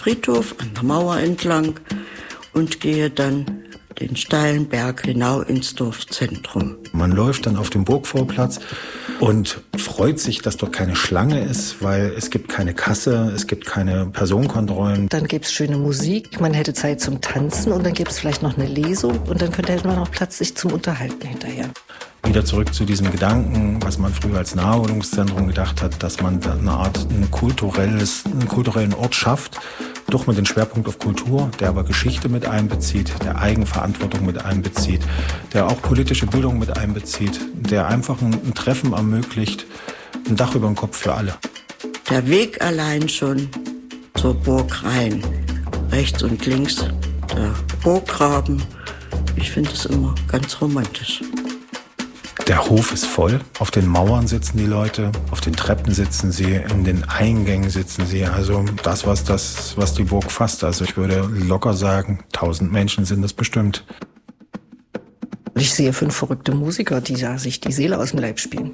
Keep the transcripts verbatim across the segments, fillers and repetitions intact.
Friedhof an der Mauer entlang und gehe dann den steilen Berg genau ins Dorfzentrum. Man läuft dann auf dem Burgvorplatz und freut sich, dass dort keine Schlange ist, weil es gibt keine Kasse, es gibt keine Personenkontrollen. Dann gäbe es schöne Musik, man hätte Zeit zum Tanzen und dann gäbe es vielleicht noch eine Lesung und dann könnte man auch Platz sich zum Unterhalten hinterher. Wieder zurück zu diesem Gedanken, was man früher als Naherholungszentrum gedacht hat, dass man eine Art ein kulturelles, einen kulturellen Ort schafft, doch mit dem Schwerpunkt auf Kultur, der aber Geschichte mit einbezieht, der Eigenverantwortung mit einbezieht, der auch politische Bildung mit einbezieht, der einfach ein, ein Treffen ermöglicht, ein Dach über dem Kopf für alle. Der Weg allein schon zur Burg rein, rechts und links der Burggraben, ich finde es immer ganz romantisch. Der Hof ist voll. Auf den Mauern sitzen die Leute, auf den Treppen sitzen sie, in den Eingängen sitzen sie. Also das, was das, was die Burg fasst. Also ich würde locker sagen, tausend Menschen sind das bestimmt. Ich sehe fünf verrückte Musiker, die da sich die Seele aus dem Leib spielen.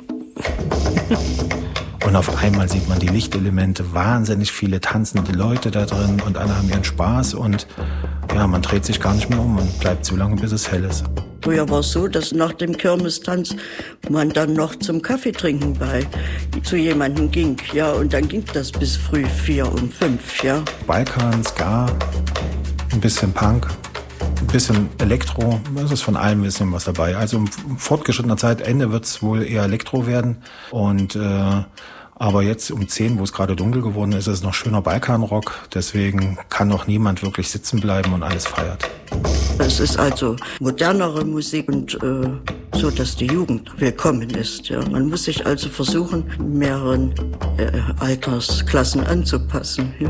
Und auf einmal sieht man die Lichtelemente, wahnsinnig viele tanzende Leute da drin und alle haben ihren Spaß und ja, man dreht sich gar nicht mehr um und bleibt so lange, bis es hell ist. Früher war es so, dass nach dem Kirmestanz man dann noch zum Kaffeetrinken bei zu jemandem ging, ja, und dann ging das bis früh vier und fünf, ja. Balkan, Ska, ein bisschen Punk, ein bisschen Elektro, es ist von allem ein bisschen was dabei. Also im fortgeschrittener Zeitende wird es wohl eher Elektro werden und äh, aber jetzt um zehn, wo es gerade dunkel geworden ist, ist es noch schöner Balkanrock. Deswegen kann noch niemand wirklich sitzen bleiben und alles feiert. Es ist also modernere Musik und äh, so, dass die Jugend willkommen ist. Ja. Man muss sich also versuchen, mehreren äh, Altersklassen anzupassen. Ja.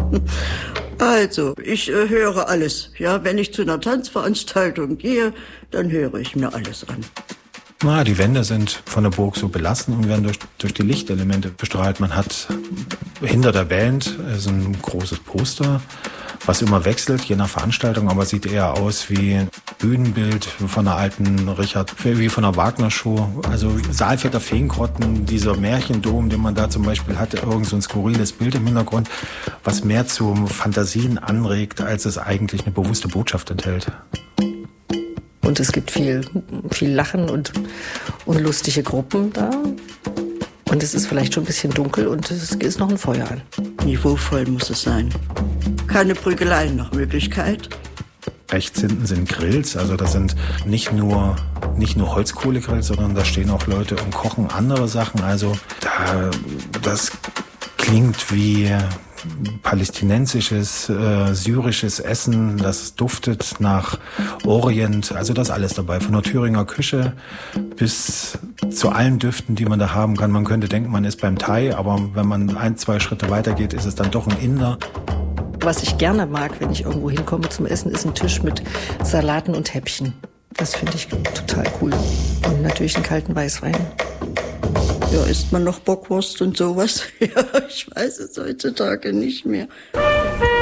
Also, ich äh, höre alles. Ja, wenn ich zu einer Tanzveranstaltung gehe, dann höre ich mir alles an. Na, die Wände sind von der Burg so belassen und werden durch, durch die Lichtelemente bestrahlt. Man hat hinter der Band ist ein großes Poster, was immer wechselt, je nach Veranstaltung, aber sieht eher aus wie ein Bühnenbild von einer alten Richard, wie von einer Wagner-Show. Also Saalfelder Feengrotten, dieser Märchendom, den man da zum Beispiel hatte, irgend so ein skurriles Bild im Hintergrund, was mehr zu Fantasien anregt, als es eigentlich eine bewusste Botschaft enthält. Und es gibt viel, viel Lachen und, und lustige Gruppen da. Und es ist vielleicht schon ein bisschen dunkel und es ist noch ein Feuer an. Niveauvoll muss es sein. Keine Prügeleien nach Möglichkeit. Rechts hinten sind Grills, also das sind nicht nur, nicht nur Holzkohlegrills, sondern da stehen auch Leute und kochen andere Sachen. Also da, das klingt wie palästinensisches, äh, syrisches Essen, das duftet nach Orient, also das alles dabei, von der Thüringer Küche bis zu allen Düften, die man da haben kann. Man könnte denken, man ist beim Thai, aber wenn man ein, zwei Schritte weiter geht, ist es dann doch ein Inder. Was ich gerne mag, wenn ich irgendwo hinkomme zum Essen, ist ein Tisch mit Salaten und Häppchen. Das finde ich total cool. Und natürlich einen kalten Weißwein. Ja, isst man noch Bockwurst und sowas? Ja, ich weiß es heutzutage nicht mehr.